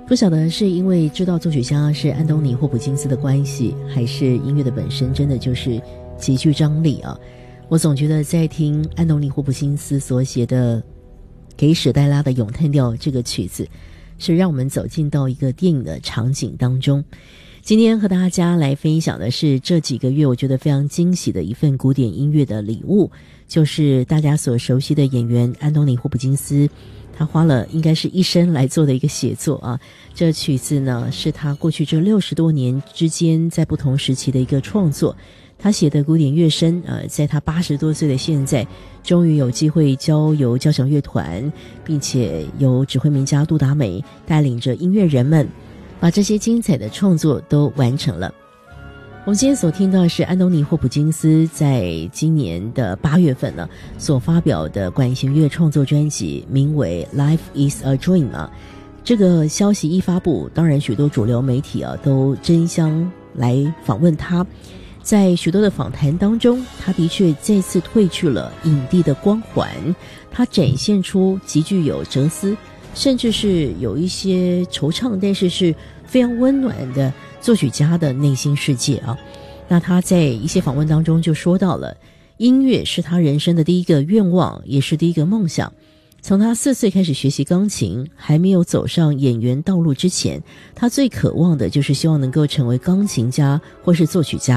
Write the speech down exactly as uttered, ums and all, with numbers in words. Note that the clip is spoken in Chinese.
不晓得是因为知道作曲家是安东尼·霍普金斯的关系，还是音乐的本身真的就是极具张力啊。我总觉得在听安东尼·霍普金斯所写的《给史黛拉的咏叹调》这个曲子，是让我们走进到一个电影的场景当中。今天和大家来分享的是这几个月我觉得非常惊喜的一份古典音乐的礼物，就是大家所熟悉的演员安东尼·霍普金斯，他花了应该是一生来做的一个写作啊。这曲子呢，是他过去这六十多年之间在不同时期的一个创作。他写的古典乐声，呃，在他八十多岁的现在，终于有机会交由交响乐团，并且由指挥名家杜达美带领着音乐人们，把这些精彩的创作都完成了。我们今天所听到的是安东尼·霍普金斯在今年的八月份呢所发表的管弦乐创作专辑，名为《Life is a Dream》啊。这个消息一发布，当然许多主流媒体啊都争相来访问他。在许多的访谈当中，他的确再次褪去了影帝的光环，他展现出极具有哲思，甚至是有一些惆怅，但是是非常温暖的作曲家的内心世界啊。那他在一些访问当中就说到了，音乐是他人生的第一个愿望，也是第一个梦想。从他四岁开始学习钢琴，还没有走上演员道路之前，他最渴望的就是希望能够成为钢琴家或是作曲家。